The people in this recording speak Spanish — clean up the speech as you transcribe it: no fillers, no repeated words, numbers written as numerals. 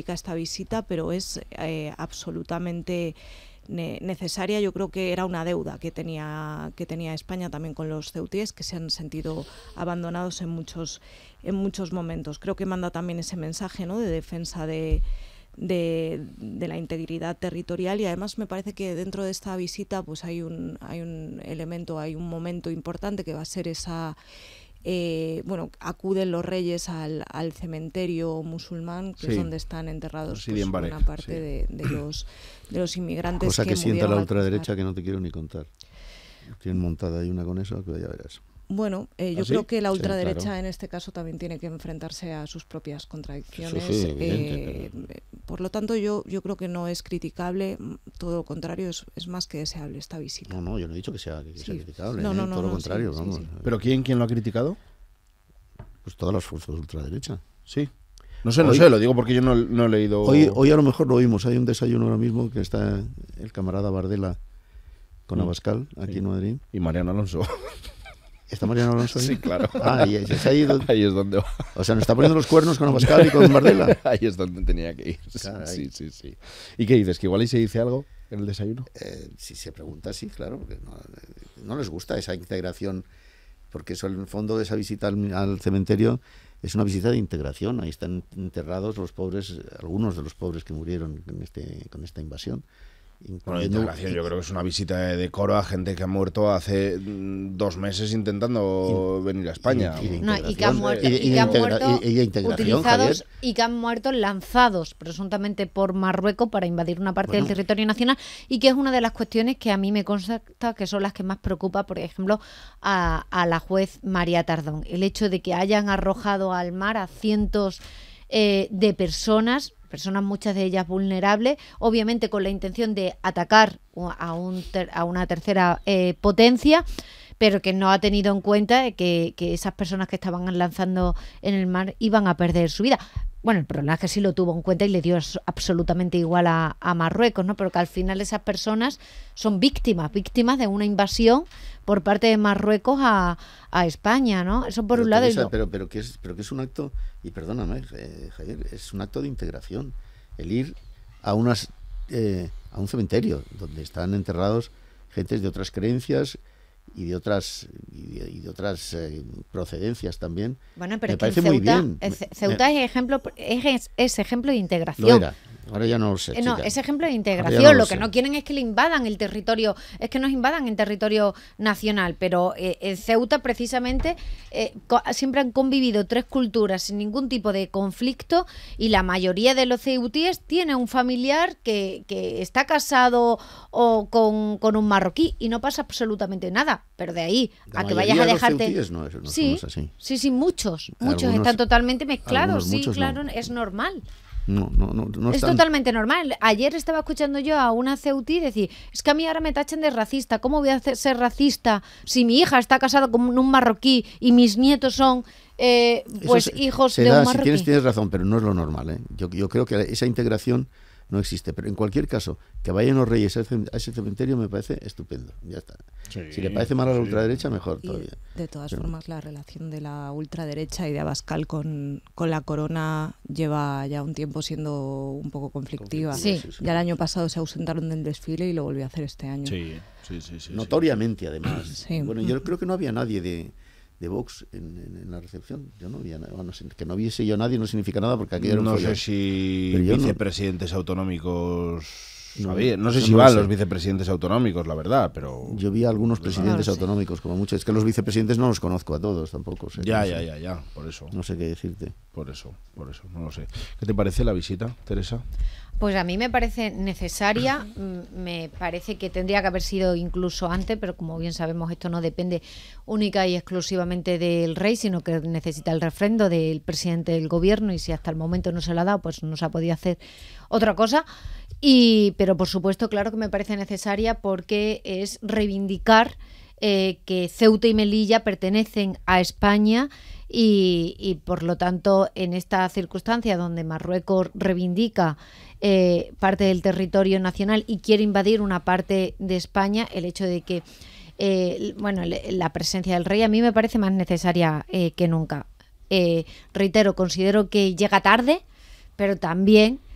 simbólica esta visita, pero es absolutamente necesaria. Yo creo que era una deuda que tenía España también con los ceutíes, que se han sentido abandonados en muchos momentos. Creo que manda también ese mensaje, ¿no?, de defensa de la integridad territorial, y además me parece que dentro de esta visita pues hay un elemento, hay un momento importante que va a ser esa acuden los reyes al cementerio musulmán, que es donde están enterrados buena parte de los inmigrantes. Cosa que sienta la ultraderecha, que no te quiero ni contar. Tienen montada ahí una con eso, que ya verás. Bueno, yo creo que la ultraderecha en este caso también tiene que enfrentarse a sus propias contradicciones. Por lo tanto, yo creo que no es criticable, todo lo contrario, es más que deseable esta visita. No, yo no he dicho que sea criticable, todo lo contrario. Vamos. Sí. ¿Pero quién lo ha criticado? Pues todas las fuerzas de ultraderecha. Sí. No sé, lo digo porque yo no he leído... Hoy a lo mejor lo oímos, hay un desayuno ahora mismo que está el camarada Bardella con Abascal, aquí en Madrid. Y Mariano Alonso. ¿Está Mariano Alonso ahí? Sí, claro. Ahí es donde va. O sea, nos está poniendo los cuernos con Abascal y con Bardella. Ahí es donde tenía que ir. Sí. ¿Y qué dices? ¿Que igual ahí se dice algo en el desayuno? Si se pregunta, sí, claro, porque no les gusta esa integración, porque eso, en el fondo de esa visita al cementerio es una visita de integración. Ahí están enterrados los pobres, algunos de los pobres que murieron con esta invasión. Bueno, integración, yo creo que es una visita de decoro a gente que ha muerto hace 2 meses intentando venir a España. Y que han muerto utilizados y que han muerto lanzados presuntamente por Marruecos para invadir una parte del territorio nacional, y que es una de las cuestiones que a mí me consta que son las que más preocupa, por ejemplo, a la juez María Tardón. El hecho de que hayan arrojado al mar a cientos de personas, muchas de ellas vulnerables, obviamente con la intención de atacar a una tercera potencia, pero que no ha tenido en cuenta que esas personas que estaban lanzando en el mar iban a perder su vida. Bueno, el problema es que sí lo tuvo en cuenta y le dio absolutamente igual a Marruecos, ¿no? Pero que al final esas personas son víctimas de una invasión por parte de Marruecos a España, ¿no? Eso por un lado. Pero que es un acto, y perdóname, Javier, es un acto de integración. El ir a un cementerio donde están enterrados gentes de otras creencias y de otras procedencias también. Bueno, pero me parece muy bien. Ceuta es ejemplo de integración. Lo era. Ahora ya no lo sé. No, es ejemplo de integración. Lo que no quieren es que le invadan el territorio, es que nos invadan en territorio nacional. Pero en Ceuta, precisamente, siempre han convivido 3 culturas sin ningún tipo de conflicto, y la mayoría de los ceutíes tiene un familiar que está casado con un marroquí y no pasa absolutamente nada. Pero de ahí a que vayas a dejarte... Sí, muchos están totalmente mezclados. Sí, claro, no. Es normal. No es totalmente normal. Ayer estaba escuchando yo a una ceutí decir: es que a mí ahora me tachan de racista. ¿Cómo voy a ser racista si mi hija está casada con un marroquí y mis nietos son hijos de un marroquí? Si tienes razón, pero no es lo normal, ¿eh? Yo creo que esa integración no existe, pero en cualquier caso, que vayan los reyes a ese cementerio me parece estupendo, ya está. Si le parece mal a la ultraderecha, mejor todavía. De todas formas, la relación de la ultraderecha y de Abascal con la corona lleva ya un tiempo siendo un poco conflictiva. Sí. Ya el año pasado se ausentaron del desfile y lo volvió a hacer este año. Sí. Notoriamente, además. Sí. Bueno, yo creo que no había nadie de Vox en la recepción. Yo no había, que no hubiese yo nadie no significa nada, porque aquí no sé si vicepresidentes autonómicos no sé si van los vicepresidentes autonómicos, la verdad, pero yo vi a algunos presidentes autonómicos, como mucho. Es que los vicepresidentes no los conozco a todos tampoco. Ya, por eso. No sé qué decirte. Por eso, no lo sé. ¿Qué te parece la visita, Teresa? Pues a mí me parece necesaria, me parece que tendría que haber sido incluso antes, pero como bien sabemos esto no depende única y exclusivamente del rey, sino que necesita el refrendo del presidente del gobierno, y si hasta el momento no se lo ha dado, pues no se ha podido hacer otra cosa. Pero por supuesto, claro que me parece necesaria, porque es reivindicar que Ceuta y Melilla pertenecen a España, y por lo tanto, en esta circunstancia donde Marruecos reivindica parte del territorio nacional y quiere invadir una parte de España, el hecho de que la presencia del rey a mí me parece más necesaria que nunca. Reitero, considero que llega tarde, pero también